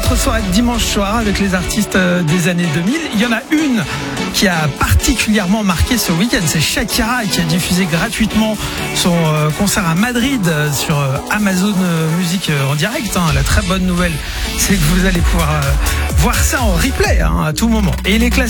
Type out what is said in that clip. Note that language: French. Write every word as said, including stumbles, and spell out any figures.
quatre soirées de dimanche soir avec les artistes des années deux mille. Il y en a une qui a particulièrement marqué ce week-end, c'est Shakira qui a diffusé gratuitement son concert à Madrid sur Amazon Music en direct. La très bonne nouvelle, c'est que vous allez pouvoir voir ça en replay à tout moment. Et les classiques